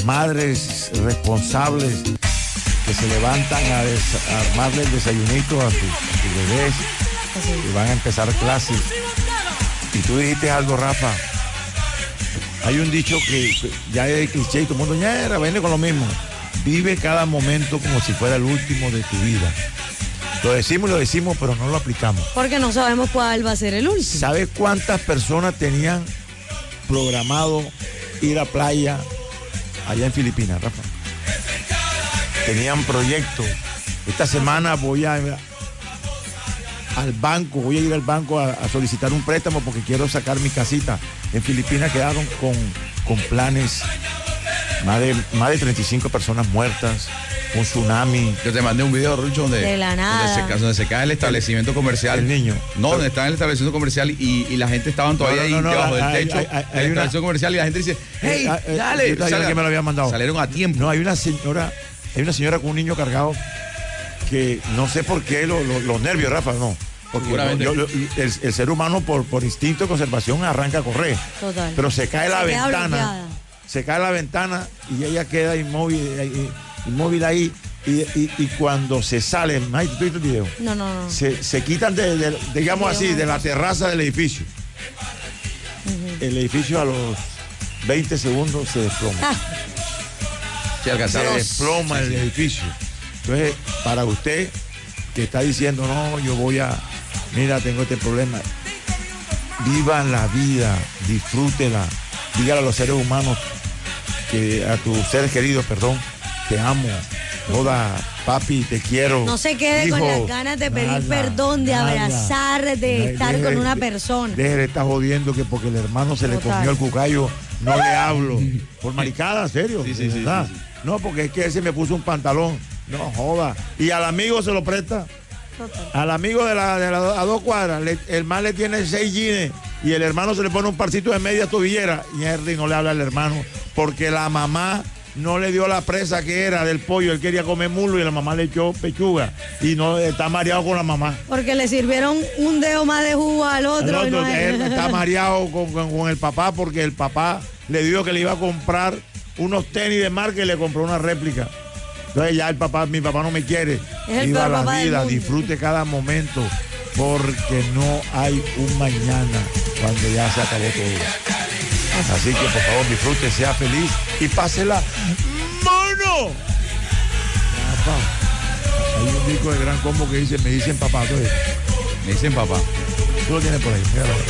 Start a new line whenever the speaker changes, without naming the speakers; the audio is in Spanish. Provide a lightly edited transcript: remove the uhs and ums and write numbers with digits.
madres responsables que se levantan a armarle el desayunito a sus bebés y van a empezar clases. Y tú dijiste algo, Rafa. Hay un dicho que ya es cliché y todo el mundo ya viene con lo mismo. Vive cada momento como si fuera el último de tu vida. Lo decimos, pero no lo aplicamos.
Porque no sabemos cuál va a ser el último.
¿Sabes cuántas personas tenían programado ir a playa allá en Filipinas, Rafa? Tenían proyectos. Esta semana voy a ir al banco a solicitar un préstamo porque quiero sacar mi casita. En Filipinas quedaron con planes. Más de 35 personas muertas, un tsunami.
Yo te mandé un video, Rucho,
de la nada.
donde se cae el establecimiento comercial.
El niño.
No, donde está el establecimiento comercial y la gente estaban todavía ahí debajo del techo. Del establecimiento comercial y la gente dice, hey, dale.
Que me lo había mandado.
Salieron a tiempo.
No, hay una señora con un niño cargado que no sé por qué los nervios, Rafa, no. Porque el ser humano por instinto de conservación arranca a correr.
Total.
Pero se cae la ventana.
Bloqueada.
Se cae la ventana y ella queda inmóvil ahí. Y cuando se salen, ¿tú viste el video?
No.
Se quitan digamos así, de la terraza del edificio. El edificio a los 20 segundos se desploma. Se desploma el edificio. Entonces, para usted que está diciendo, no, mira, tengo este problema. Viva la vida, disfrútela. Dígale a los seres humanos, a tus seres queridos, te amo. Joda, papi, te quiero.
No se quede
hijo,
con las ganas de pedir perdón, de abrazar, de estar con una persona.
Deje de estar jodiendo que porque el hermano se le comió el cucayo, no le hablo. Por maricada, serio.
Sí.
No, porque es que ese me puso un pantalón. No joda. Y al amigo se lo presta.
Total.
Al amigo a 2 cuadras, el man le tiene 6 jeans y el hermano se le pone un parcito de media tobillera y Henry no le habla al hermano porque la mamá no le dio la presa que era del pollo. Él quería comer muslo y la mamá le echó pechuga y no está mareado con la mamá.
Porque le sirvieron un dedo más de jugo al otro.
Él está mareado con el papá porque el papá le dijo que le iba a comprar unos tenis de marca y le compró una réplica. Entonces ya mi papá no me quiere. Viva la vida, disfrute cada momento, porque no hay un mañana cuando ya se acabó todo. Así que por favor disfrute, sea feliz y pásela mono. Hay un disco de Gran Combo que dice, me dicen papá. Entonces,
Me dicen papá.
tú lo tienes por ahí. Míralo.